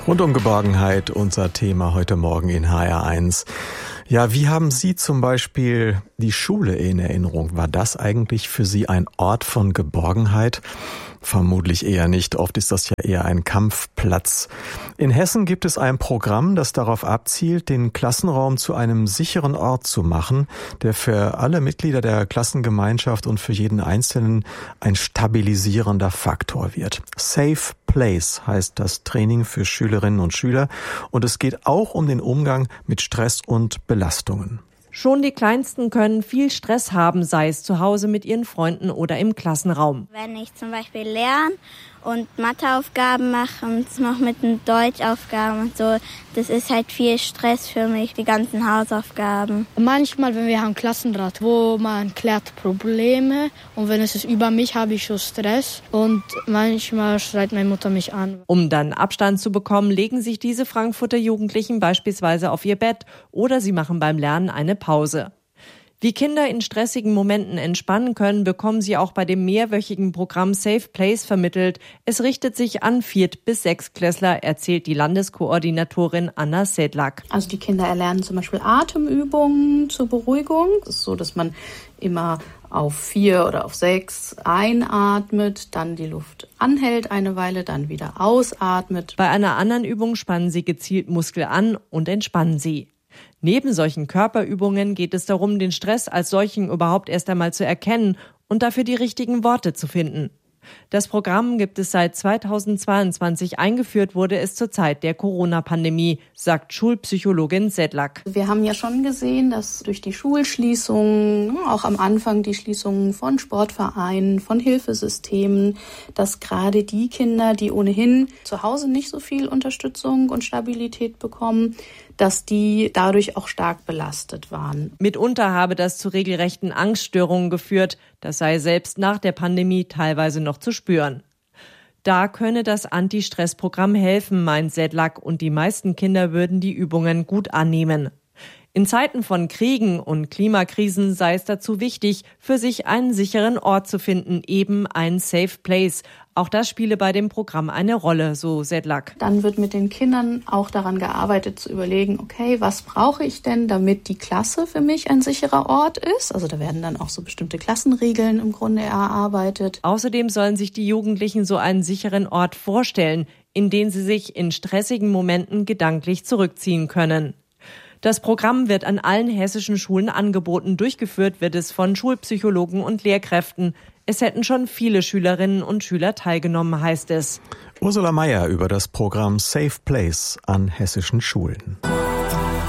Rund um Geborgenheit, unser Thema heute Morgen in HR1. Ja, wie haben Sie zum Beispiel die Schule in Erinnerung? War das eigentlich für Sie ein Ort von Geborgenheit? Vermutlich eher nicht. Oft ist das ja eher ein Kampfplatz. In Hessen gibt es ein Programm, das darauf abzielt, den Klassenraum zu einem sicheren Ort zu machen, der für alle Mitglieder der Klassengemeinschaft und für jeden Einzelnen ein stabilisierender Faktor wird. Safe Place heißt das Training für Schülerinnen und Schüler und es geht auch um den Umgang mit Stress und Belastungen. Schon die Kleinsten können viel Stress haben, sei es zu Hause mit ihren Freunden oder im Klassenraum. Wenn ich zum Beispiel lerne und Matheaufgaben mache und noch mit den Deutschaufgaben und so, das ist halt viel Stress für mich, die ganzen Hausaufgaben. Manchmal, wenn wir haben Klassenrat, wo man klärt Probleme und wenn es ist über mich, habe ich schon Stress und manchmal schreit meine Mutter mich an. Um dann Abstand zu bekommen, legen sich diese Frankfurter Jugendlichen beispielsweise auf ihr Bett oder sie machen beim Lernen eine Pause. Wie Kinder in stressigen Momenten entspannen können, bekommen sie auch bei dem mehrwöchigen Programm Safe Place vermittelt. Es richtet sich an 4- bis 6-Klässler, erzählt die Landeskoordinatorin Anna Sedlak. Also die Kinder erlernen zum Beispiel Atemübungen zur Beruhigung. Es ist so, dass man immer auf 4 oder auf 6 einatmet, dann die Luft anhält eine Weile, dann wieder ausatmet. Bei einer anderen Übung spannen sie gezielt Muskel an und entspannen sie. Neben solchen Körperübungen geht es darum, den Stress als solchen überhaupt erst einmal zu erkennen und dafür die richtigen Worte zu finden. Das Programm gibt es seit 2022, eingeführt wurde es zur Zeit der Corona-Pandemie, sagt Schulpsychologin Sedlak. Wir haben ja schon gesehen, dass durch die Schulschließungen, auch am Anfang die Schließungen von Sportvereinen, von Hilfesystemen, dass gerade die Kinder, die ohnehin zu Hause nicht so viel Unterstützung und Stabilität bekommen, dass die dadurch auch stark belastet waren. Mitunter habe das zu regelrechten Angststörungen geführt. Das sei selbst nach der Pandemie teilweise noch zu spüren. Da könne das Anti-Stress-Programm helfen, meint Sedlak, und die meisten Kinder würden die Übungen gut annehmen. In Zeiten von Kriegen und Klimakrisen sei es dazu wichtig, für sich einen sicheren Ort zu finden, eben ein Safe Place. Auch das spiele bei dem Programm eine Rolle, so Sedlak. Dann wird mit den Kindern auch daran gearbeitet, zu überlegen, okay, was brauche ich denn, damit die Klasse für mich ein sicherer Ort ist? Also da werden dann auch so bestimmte Klassenregeln im Grunde erarbeitet. Außerdem sollen sich die Jugendlichen so einen sicheren Ort vorstellen, in den sie sich in stressigen Momenten gedanklich zurückziehen können. Das Programm wird an allen hessischen Schulen angeboten. Durchgeführt wird es von Schulpsychologen und Lehrkräften. Es hätten schon viele Schülerinnen und Schüler teilgenommen, heißt es. Ursula Meier über das Programm Safe Place an hessischen Schulen.